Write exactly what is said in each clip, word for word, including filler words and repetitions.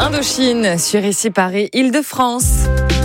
Indochine sur Ici Paris, Île-de-France.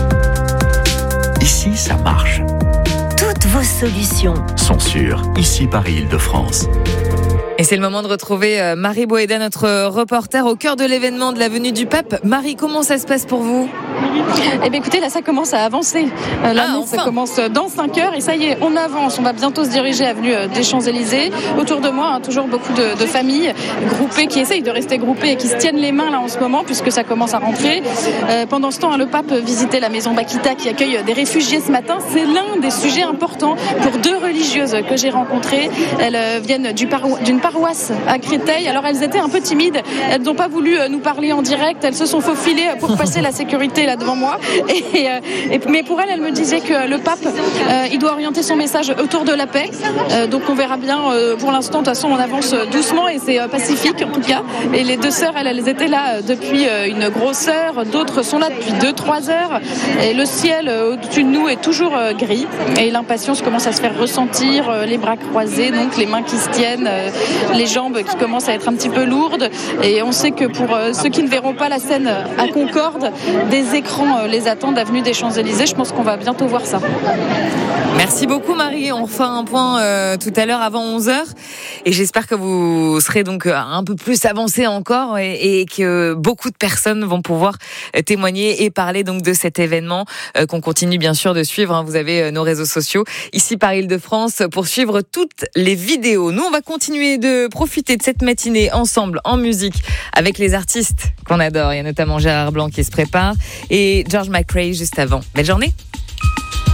Ici, ça marche. Toutes vos solutions Sont sur Ici Paris, Île-de-France. Et c'est le moment de retrouver Marie Boéda, notre reporter au cœur de l'événement de la venue du pape. Marie, comment ça se passe pour vous ? Eh bien écoutez, là ça commence à avancer. Euh, la Ah, messe enfin. commence dans cinq heures et ça y est, on avance. On va bientôt se diriger avenue des Champs-Élysées. Autour de moi, hein, toujours beaucoup de, de familles groupées qui essayent de rester groupées et qui se tiennent les mains là en ce moment puisque ça commence à rentrer. Euh, pendant ce temps, hein, le pape visitait la maison Bakita qui accueille des réfugiés ce matin. C'est l'un des sujets importants pour deux religieuses que j'ai rencontrées. Elles euh, viennent du paro- d'une paroisse à Créteil. Alors elles étaient un peu timides. Elles n'ont pas voulu euh, nous parler en direct. Elles se sont faufilées pour passer la sécurité là devant moi. Et, euh, et, mais pour elle, elle me disait que le pape, euh, il doit orienter son message autour de la paix. Euh, donc on verra bien. Euh, pour l'instant, de toute façon, on avance doucement et c'est euh, pacifique en tout cas. Et les deux sœurs, elles, elles étaient là euh, depuis euh, une grosse heure. D'autres sont là depuis deux, trois heures. Et le ciel euh, au-dessus de nous est toujours euh, gris. Et l'impatience commence à se faire ressentir. Euh, les bras croisés, donc les mains qui se tiennent, euh, les jambes qui commencent à être un petit peu lourdes. Et on sait que pour euh, ceux qui ne verront pas la scène à Concorde, des écrans euh, les attendent avenue des Champs-Élysées. Je pense qu'on va bientôt voir ça. Merci beaucoup Marie, on refait un point euh, tout à l'heure avant onze heures et j'espère que vous serez donc un peu plus avancé encore et, et que beaucoup de personnes vont pouvoir témoigner et parler donc de cet événement euh, qu'on continue bien sûr de suivre, hein. Vous avez euh, nos réseaux sociaux ici par Île-de-France pour suivre toutes les vidéos. Nous on va continuer de profiter de cette matinée ensemble en musique avec les artistes qu'on adore. Il y a notamment Gérard Blanc qui se prépare et George McRae juste avant. Belle journée.